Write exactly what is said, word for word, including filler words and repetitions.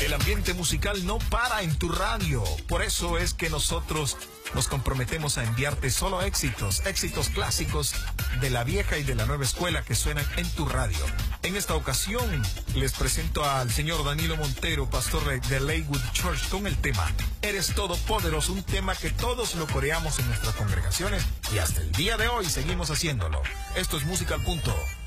El ambiente musical no para en tu radio. Por eso es que nosotros nos comprometemos a enviarte solo éxitos, éxitos clásicos de la vieja y de la nueva escuela que suenan en tu radio. En esta ocasión les presento al señor Danilo Montero, pastor de Lakewood Church, con el tema Eres Todopoderoso, un tema que todos lo coreamos en nuestras congregaciones y hasta el día de hoy seguimos haciéndolo. Esto es Musical Punto.